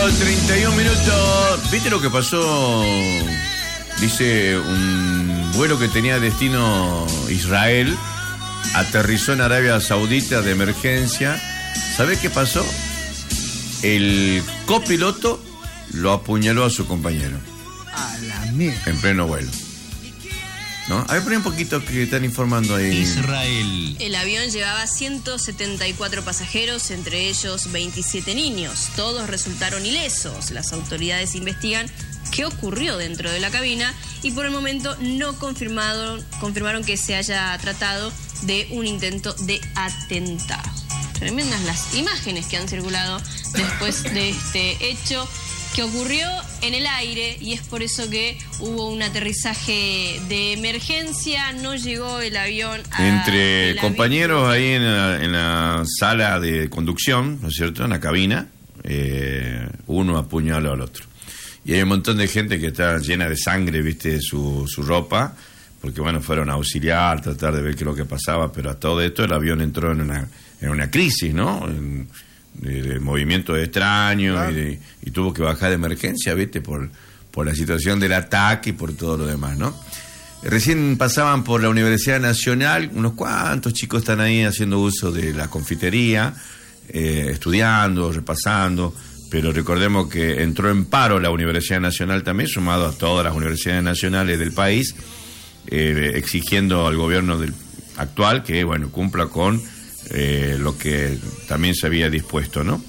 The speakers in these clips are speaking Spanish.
31 minutos. ¿Viste lo que pasó? Dice, un vuelo que tenía destino Israel aterrizó en Arabia Saudita de emergencia. ¿Sabés qué pasó? El copiloto lo apuñaló a su compañero. A la mierda. En pleno vuelo. ¿No? A ver, poné un poquito que están informando ahí. Israel. El avión llevaba 174 pasajeros, entre ellos 27 niños. Todos resultaron ilesos. Las autoridades investigan qué ocurrió dentro de la cabina y por el momento no confirmaron que se haya tratado de un intento de atentado. Tremendas las imágenes que han circulado después de este hecho que ocurrió en el aire, y es por eso que hubo un aterrizaje de emergencia. No llegó el avión entre compañeros ahí en la sala de conducción, ¿no es cierto?, en la cabina, uno apuñaló al otro. Y hay un montón de gente que está llena de sangre, viste, su ropa, porque bueno, fueron a auxiliar, tratar de ver qué es lo que pasaba, pero a todo esto el avión entró en una crisis, ¿no?, de movimientos extraños, claro. y tuvo que bajar de emergencia, viste, por la situación del ataque y por todo lo demás, ¿no? Recién pasaban por la Universidad Nacional, unos cuantos chicos están ahí haciendo uso de la confitería, estudiando, repasando, pero recordemos que entró en paro la Universidad Nacional también, sumado a todas las universidades nacionales del país, exigiendo al gobierno actual que, bueno, cumpla con lo que también se había dispuesto, ¿no?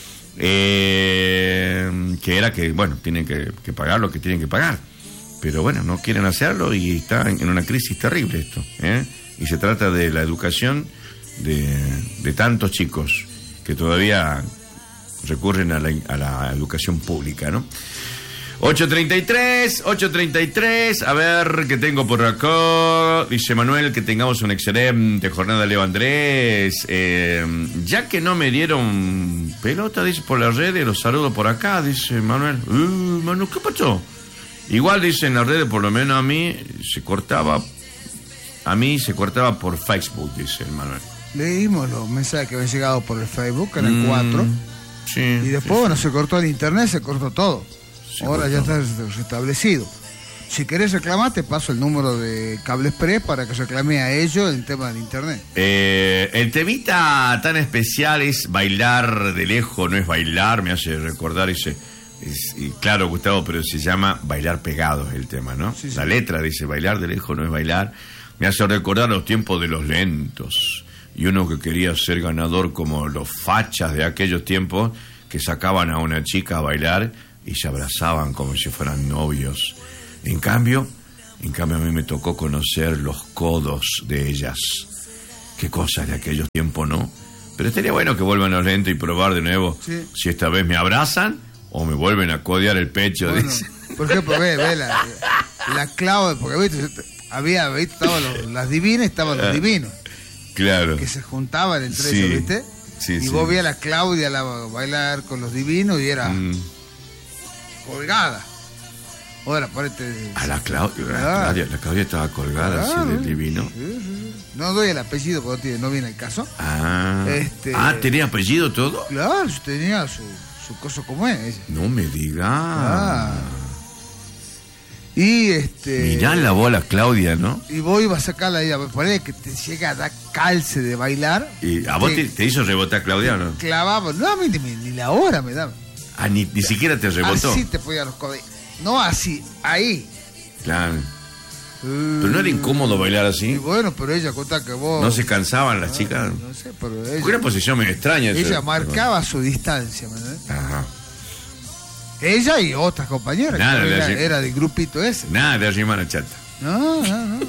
Que era que, bueno, tienen que pagar lo que tienen que pagar, pero bueno, no quieren hacerlo y está en una crisis terrible esto, y se trata de la educación de tantos chicos que todavía recurren a la educación pública, ¿no? 8:33, a ver qué tengo por acá. Dice Manuel, que tengamos una excelente jornada, Leo Andrés. Ya que no me dieron pelota, dice, por las redes, los saludo por acá, dice Manuel. Manu, ¿qué pasó? Igual, dice, en las redes, por lo menos a mí se cortaba por Facebook, dice el Manuel. Leímos los mensajes que habían llegado por el Facebook, que eran 4. Sí. Y después, bueno, se cortó el internet, se cortó todo. Ahora ya está restablecido. Si querés reclamar, te paso el número de Cable Express para que reclame a ellos el tema del internet. El temita tan especial es bailar de lejos, no es bailar, me hace recordar ese... y claro, Gustavo, pero se llama bailar pegados el tema, ¿no? Sí, sí. La letra dice bailar de lejos no es bailar. Me hace recordar los tiempos de los lentos. Y uno que quería ser ganador como los fachas de aquellos tiempos que sacaban a una chica a bailar y se abrazaban como si fueran novios. En cambio a mí me tocó conocer los codos de ellas. Qué cosas de aquellos tiempos, ¿no? Pero estaría bueno que vuelvan los lentos y probar de nuevo, sí, si esta vez me abrazan o me vuelven a codear el pecho. Bueno, por ejemplo, ve la clave, porque viste, estaban las divinas, estaban los divinos. Claro. Que se juntaban entre ellos, ¿viste? Sí, y vos veías a la Claudia bailar con los divinos y era colgada. Ahora, ponete... A la Claudia, la Claudia estaba colgada, claro, así del divino. Sí. No doy el apellido porque no viene el caso. ¿Tenía apellido todo? Claro, tenía su cosa como es. Ella. No me digas. Y mirá la bola Claudia, ¿no? Y vos ibas a sacarla ahí, ponele que te llega a dar calce de bailar. ¿Y a vos te hizo rebotar Claudia o no? Clavaba, no, a mí ni la hora me daba. Ni siquiera te rebotó. Así te podía los codos. No así, ahí. Claro. Pero no era incómodo bailar así. Y bueno, pero ella cuenta que vos... ¿No se cansaban las chicas? No sé, pero ella... Fue una posición medio extraña. Ella marcaba su distancia, ¿verdad? Ajá. Ella y otras compañeras. Nada, era del grupito ese. Nada de arrimar a chata. No.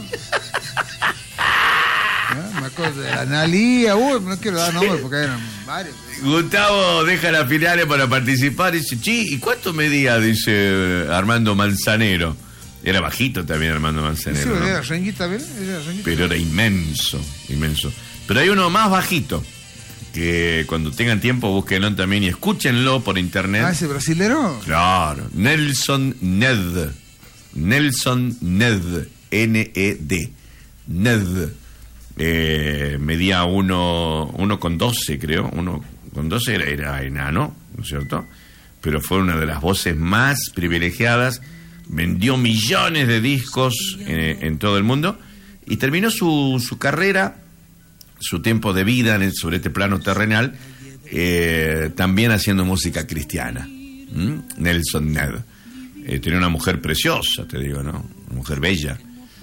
Me acuerdo de la Analía, no quiero dar nombres porque eran varios. Gustavo deja las finales para participar. Dice, ¿y cuánto medía? Dice Armando Manzanero. Era bajito también Armando Manzanero. Sí, ¿no? Era renguita, ¿ven? Pero era inmenso. Pero hay uno más bajito, que cuando tengan tiempo búsquenlo también y escúchenlo por internet. ¿Ese brasilero? Claro, Nelson Ned, N-E-D, Ned. Medía 1,12 creo, 1,12 era enano, ¿no es cierto? pero fue una de las voces más privilegiadas, vendió millones de discos en todo el mundo y terminó su carrera, su tiempo de vida sobre este plano terrenal, también haciendo música cristiana. Nelson Ned. Tenía una mujer preciosa, te digo, ¿no? Una mujer bella,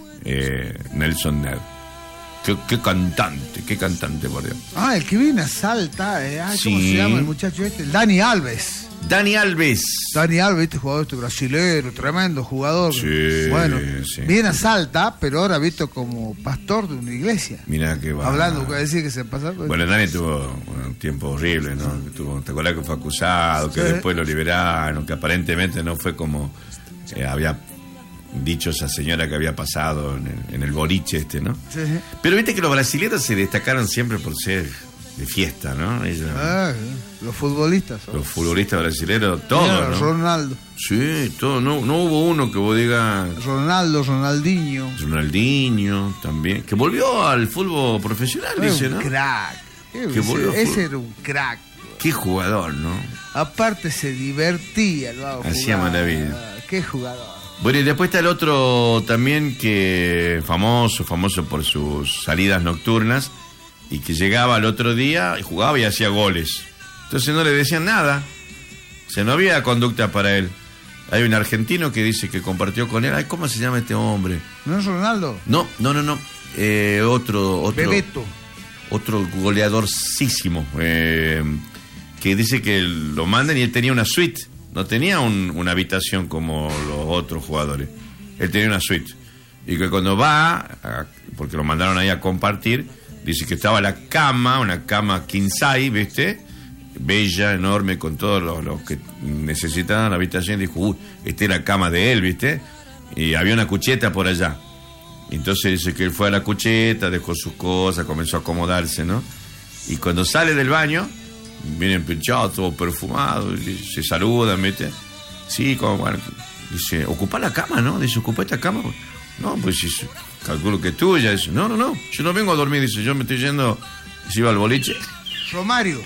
Nelson Ned. Qué cantante, por Dios. Ah, el que viene a Salta, Sí. ¿cómo se llama el muchacho este? Dani Alves. Dani Alves, este jugador brasilero, tremendo jugador. Sí, bueno, sí. viene a Salta, pero ahora visto como pastor de una iglesia. mirá que va. Hablando, ¿qué decir que se pasa? Bueno, Dani tuvo un tiempo horrible, ¿no? ¿Te acordás que fue acusado, que Sí. después lo liberaron, que aparentemente no fue como había dicho esa señora que había pasado en el boliche ¿no? Sí, sí. Pero viste que los brasileños se destacaron siempre por ser de fiesta, ¿no? Ellos, Los futbolistas. los futbolistas brasileños, todos, Mira, ¿no? Ronaldo. Sí, todo. No hubo uno que vos digas... Ronaldinho. Ronaldinho también, que volvió al fútbol profesional, dice, Un ¿no? crack. Que volvió al Ese fútbol. era un crack. Qué jugador, ¿no? Aparte se divertía el vago. Hacía jugaba. maravilla. Qué jugador. Bueno, y después está el otro también que famoso por sus salidas nocturnas y que llegaba al otro día y jugaba y hacía goles. Entonces no le decían nada. O sea, no había conducta para él. Hay un argentino que dice que compartió con él. Ay, ¿cómo se llama este hombre? ¿No es Ronaldo? No. Otro. Bebeto. Otro goleadorcísimo. Que dice que lo mandan y él tenía una suite. No tenía una habitación como los otros jugadores. Él tenía una suite. Y que cuando porque lo mandaron ahí a compartir, dice que estaba la cama, una cama king size, ¿viste? Bella, enorme, con todos los que necesitaban la habitación. Dijo, esta es la cama de él, ¿viste? Y había una cucheta por allá. Entonces dice que él fue a la cucheta, dejó sus cosas, comenzó a acomodarse, ¿no? Y cuando sale del baño, viene pinchado, todo perfumado, y se saludan, ¿viste? Sí, como, bueno, dice, ocupa la cama, ¿no? Dice, ocupa esta cama. No, pues calculo que es tuya. Dice, no, yo no vengo a dormir, dice, yo me estoy yendo, se iba al boliche. Romario.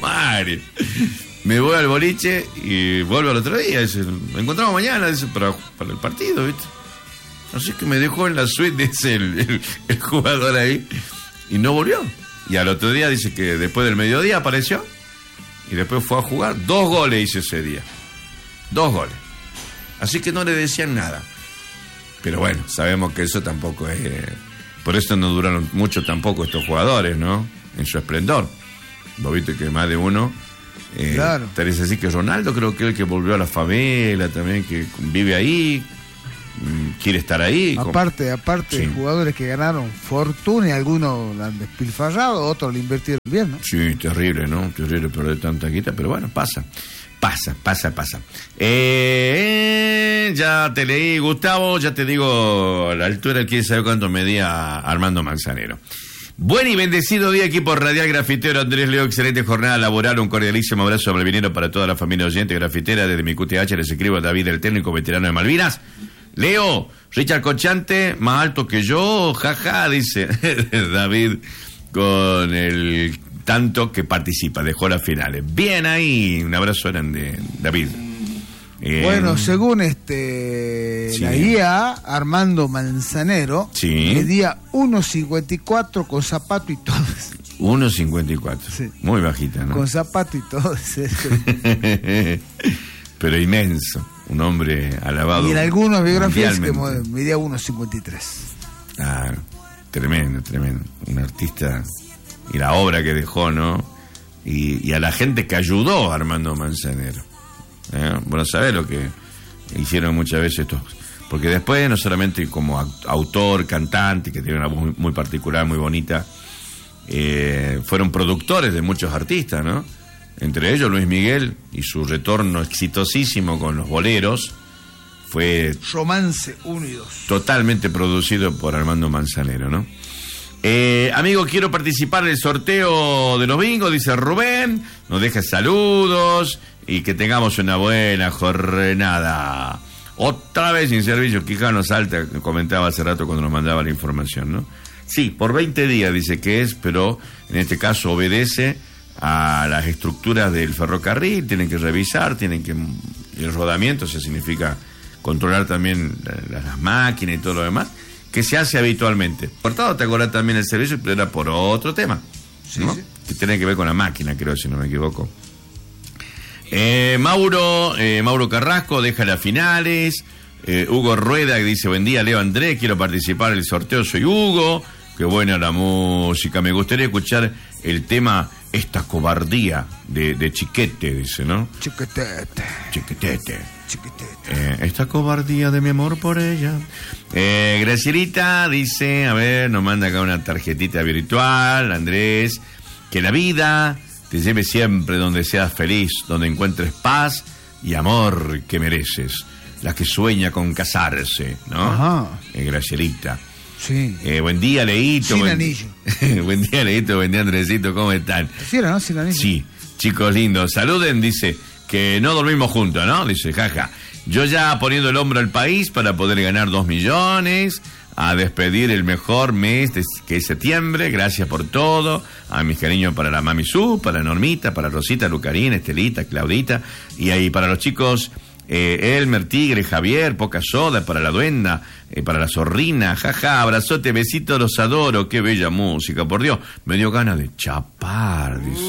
Me voy al boliche y vuelvo al otro día, dice, nos encontramos mañana, dice, para el partido, ¿viste? Así que me dejó en la suite, dice el jugador ahí, y no volvió. Y al otro día dice que después del mediodía apareció y después fue a jugar. 2 goles hizo ese día. 2 goles. Así que no le decían nada. Pero bueno, sabemos que eso tampoco es... Por eso no duraron mucho tampoco estos jugadores, ¿no? En su esplendor. Vos viste que más de uno... Claro. Tal vez así que Ronaldo creo que es el que volvió a la favela también, que vive ahí, quiere estar ahí. Aparte, Sí. jugadores que ganaron fortuna y algunos la han despilfarrado, otros le invirtieron bien, ¿no? Sí, terrible, ¿no? Terrible perder tanta guita, pero bueno, pasa. Ya te leí, Gustavo, ya te digo a la altura, quiere saber cuánto medía Armando Manzanero. Buen y bendecido día, equipo radial grafitero Andrés Leo, excelente jornada laboral, un cordialísimo abrazo malvinero para toda la familia oyente grafitera. Desde mi QTH les escribo a David, el técnico veterano de Malvinas. Leo, Richard Conchante, más alto que yo, jaja, dice David, con el tanto que participa, dejó las finales. Bien ahí, un abrazo grande, David. Bueno, según Sí. la guía, Armando Manzanero Sí. medía 1.54 con zapato y todo. 1.54, Sí. muy bajita, ¿no? Con zapato y todo. Pero inmenso, un hombre alabado. Y en algunas biografías que mundialmente. medía 1.53. Claro, tremendo. Un artista y la obra que dejó, ¿no? Y a la gente que ayudó a Armando Manzanero. Bueno, sabés lo que hicieron muchas veces estos. Porque después, no solamente como autor, cantante, que tiene una voz muy particular, muy bonita, fueron productores de muchos artistas, ¿no? Entre ellos Luis Miguel y su retorno exitosísimo con los boleros fue Romance 1 y 2. totalmente producido por Armando Manzanero, ¿no? Amigo, quiero participar del sorteo de los bingos, dice Rubén, nos deja saludos y que tengamos una buena jornada. Otra vez sin servicio, Quijano Salta, comentaba hace rato cuando nos mandaba la información, ¿no? Sí, por 20 días dice que es, pero en este caso obedece a las estructuras del ferrocarril, tienen que revisar, el rodamiento, eso significa controlar también las máquinas y todo lo demás, que se hace habitualmente. Cortado, te acordás también el servicio, pero era por otro tema, ¿no? Sí. Que tiene que ver con la máquina, creo, si no me equivoco. Mauro Carrasco deja las finales. Hugo Rueda, que dice: buen día, Leo Andrés, quiero participar en el sorteo, soy Hugo. Qué buena la música, me gustaría escuchar el tema Esta cobardía de Chiquete, dice, ¿no? Chiquetete. Esta cobardía de mi amor por ella. Gracielita dice, a ver, nos manda acá una tarjetita virtual, Andrés, que la vida te lleve siempre donde seas feliz, donde encuentres paz y amor que mereces. La que sueña con casarse, ¿no? Ajá. Gracielita. Sí. Buen día, Leito. Sin anillo. Buen día, Leito. Buen día, Andresito. ¿Cómo están? Sí, ¿no? Sin anillo. Sí. Chicos lindos, saluden. Dice que no dormimos juntos, ¿no? Dice, jaja. Yo ya poniendo el hombro al país para poder ganar 2 millones. A despedir el mejor mes que es septiembre. Gracias por todo. A mis cariños para la Mami Su, para Normita, para Rosita, Lucarina, Estelita, Claudita. Y ahí para los chicos... Elmer, Tigre, Javier, Poca Soda, para la Duenda, para la Zorrina, jaja, abrazote, besito, los adoro, qué bella música, por Dios, me dio ganas de chapar, dice.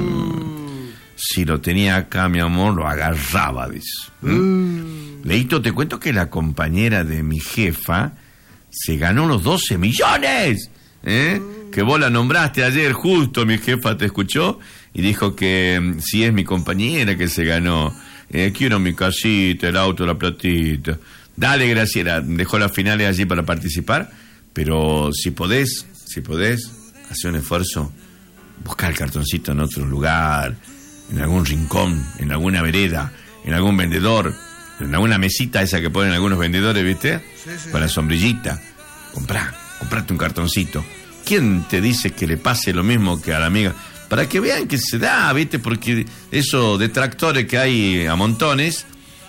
Si lo tenía acá, mi amor, lo agarraba, dice. Leito, te cuento que la compañera de mi jefa se ganó los 12 millones, que vos la nombraste ayer, justo mi jefa te escuchó y dijo que sí es mi compañera que se ganó. Quiero mi casita, el auto, la platita. Dale, Graciela, dejó las finales allí para participar, pero si podés, hacer un esfuerzo, buscar el cartoncito en otro lugar, en algún rincón, en alguna vereda, en algún vendedor, en alguna mesita esa que ponen algunos vendedores, ¿viste? Sí. Para la sombrillita. Comprate un cartoncito. ¿Quién te dice que le pase lo mismo que a la amiga? Para que vean que se da, ¿viste? Porque esos detractores que hay a montones,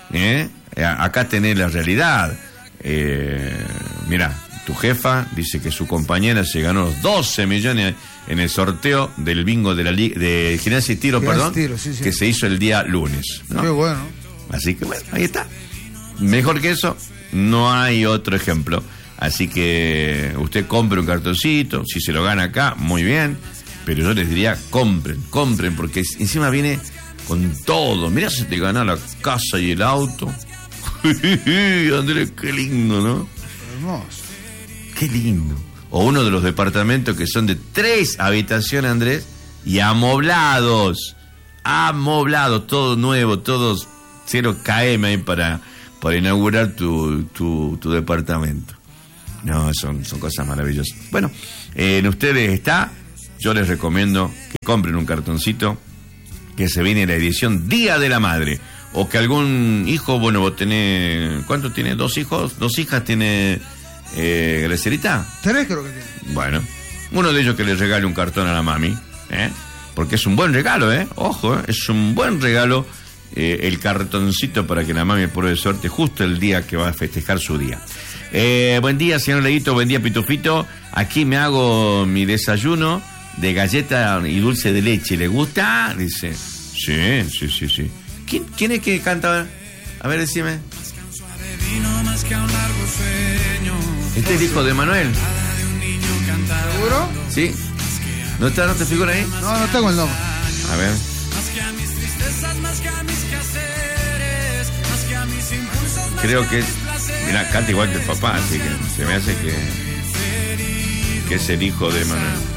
acá tenés la realidad. Mira, tu jefa dice que su compañera se ganó los 12 millones en el sorteo del bingo de Gimnasia y Tiro, sí. Que se hizo el día lunes, ¿no? Qué bueno. Así que bueno, ahí está. Mejor que eso, no hay otro ejemplo. Así que usted compre un cartoncito, si se lo gana acá, muy bien. Pero yo les diría, compren, porque encima viene con todo. Mirá si te gana la casa y el auto. Andrés, qué lindo, ¿no? Hermoso. Qué lindo. O uno de los departamentos que son de 3 habitaciones, Andrés, y amoblados, todo nuevo, todos 0 km ahí para inaugurar tu departamento. No, son cosas maravillosas. Bueno, en ustedes está... Yo les recomiendo que compren un cartoncito, que se viene la edición Día de la Madre. O que algún hijo, bueno, vos tenés... ¿Cuánto tiene? ¿2 hijos? ¿2 hijas tiene Gracielita? 3 creo que tiene. Bueno, uno de ellos que le regale un cartón a la mami, porque es un buen regalo, ojo, es un buen regalo el cartoncito para que la mami pruebe suerte justo el día que va a festejar su día. Buen día, señor Leito, buen día, Pitufito. Aquí me hago mi desayuno de galleta y dulce de leche. ¿Le gusta? Dice. Sí. ¿Quién es que canta? A ver, decime. Este es el hijo de Manuel. ¿Seguro? Sí. ¿No te figura ahí? No tengo el nombre. A ver. Creo que es... Mirá, canta igual que el papá, así que se me hace que es el hijo de Manuel.